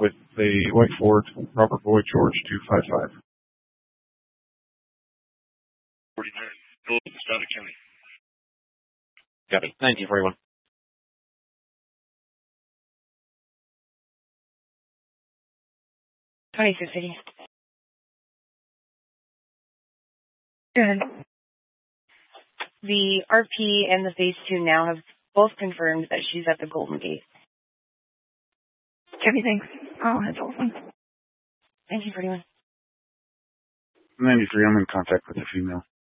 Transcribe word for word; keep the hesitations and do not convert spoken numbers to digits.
with the White Ford, Robert Boyd George two five five. forty-nine. Go to Scott County. Got it. nineteen forty-one. twenty-six eighty. Good. The R P and the phase two now have both confirmed that she's at the Golden Gate. Jeffy, thanks. Oh, that's awesome. nineteen forty-one. ninety-three, I'm in contact with the female.